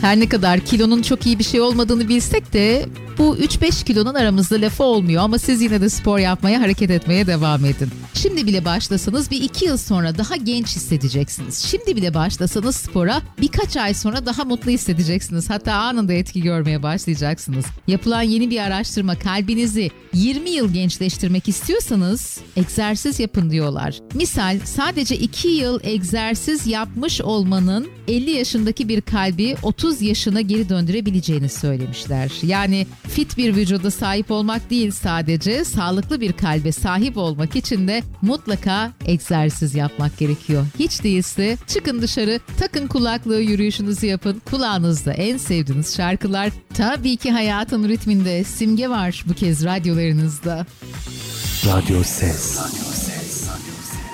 Her ne kadar kilonun çok iyi bir şey olmadığını bilsek de bu 3-5 kilonun aramızda lafı olmuyor ama siz yine de spor yapmaya, hareket etmeye devam edin. Şimdi bile başlasanız bir 2 yıl sonra daha genç hissedeceksiniz. Şimdi bile başlasanız spora birkaç ay sonra daha mutlu hissedeceksiniz. Hatta anında etki görmeye başlayacaksınız. Yapılan yeni bir araştırma kalbinizi 20 yıl gençleştirmek istiyorsanız egzersiz yapın diyorlar. Misal sadece 2 yıl egzersiz yapmış olmanın 50 yaşındaki bir kalbi 30 yaşına geri döndürebileceğini söylemişler. Yani fit bir vücuda sahip olmak değil, sadece sağlıklı bir kalbe sahip olmak için de mutlaka egzersiz yapmak gerekiyor. Hiç değilse çıkın dışarı, takın kulaklığı, yürüyüşünüzü yapın. Kulağınızda en sevdiğiniz şarkılar, tabii ki hayatın ritminde. Simge var bu kez radyolarınızda. Radyo Ses.